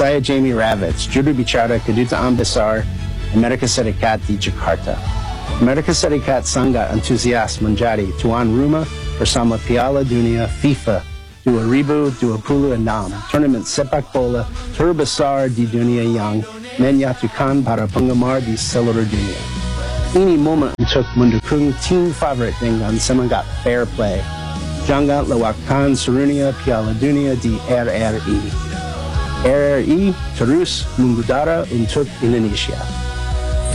Saya Jamie Ravitz, Juru Bicara Kedutaan Besar Amerika Serikat di Jakarta. Amerika Serikat sangat antusias menjadi tuan rumah bersama Piala Dunia FIFA 2026, tournament sepak bola terbesar di dunia yang menyatukan para penggemar di seluruh dunia. Ini momen untuk mendukung tim favorit dengan semangat fair play. Jangan lewatkan serunya Piala Dunia di RRI. RRI terus mengudara untuk Indonesia.